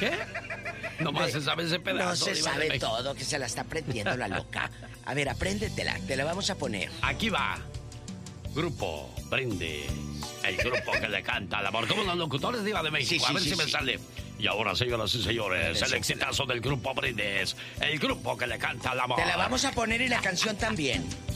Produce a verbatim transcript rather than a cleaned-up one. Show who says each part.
Speaker 1: ¿Qué? Nomás se sabe ese pedazo.
Speaker 2: No se
Speaker 1: Diva de
Speaker 2: sabe
Speaker 1: México.
Speaker 2: todo, que se la está aprendiendo la loca. A ver, apréndetela, te la vamos a poner.
Speaker 1: Aquí va. Grupo Brindis. El grupo que le canta al amor. Como los locutores de Diva de México.
Speaker 2: Sí, sí,
Speaker 1: a ver
Speaker 2: sí,
Speaker 1: si me
Speaker 2: sí.
Speaker 1: sale. Y ahora, señoras y señores, el exitazo del grupo Brindis. El grupo que le canta al amor.
Speaker 2: Te la vamos a poner y la canción también.